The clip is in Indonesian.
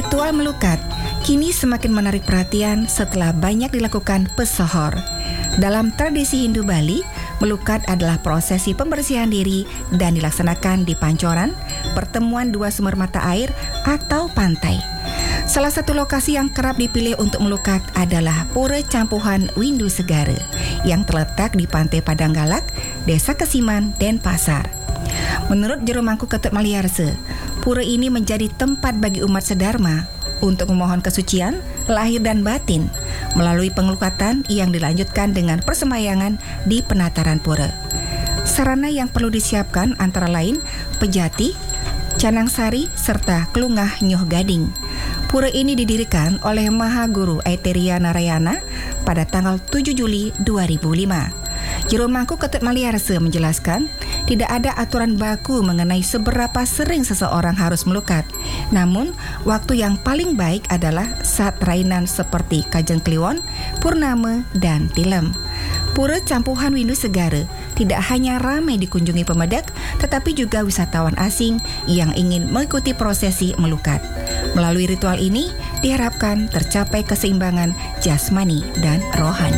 Ritual melukat kini semakin menarik perhatian setelah banyak dilakukan pesohor. Dalam tradisi Hindu Bali, melukat adalah prosesi pembersihan diri dan dilaksanakan di pancoran, pertemuan dua sumber mata air, atau pantai. Salah satu lokasi yang kerap dipilih untuk melukat adalah Pura Campuhan Windu Segara yang terletak di Pantai Padanggalak, Desa Kesiman, Denpasar. Menurut Juru Mangku Ketut Maliarse, pura ini menjadi tempat bagi umat sedharma untuk memohon kesucian lahir dan batin melalui pengelukatan yang dilanjutkan dengan persembahyangan di penataran pura. Sarana yang perlu disiapkan antara lain pejati, canang sari, serta kelungah nyoh gading. Pura ini didirikan oleh Maha Guru Aiteria Narayana pada tanggal 7 Juli 2005. Juru Mangku Ketut Maliarse menjelaskan, tidak ada aturan baku mengenai seberapa sering seseorang harus melukat. Namun, waktu yang paling baik adalah saat rainan seperti Kajeng Kliwon, Purnama, dan Tilem. Pura Campuhan Windu Segara tidak hanya ramai dikunjungi pemedak, tetapi juga wisatawan asing yang ingin mengikuti prosesi melukat. Melalui ritual ini, diharapkan tercapai keseimbangan jasmani dan rohani.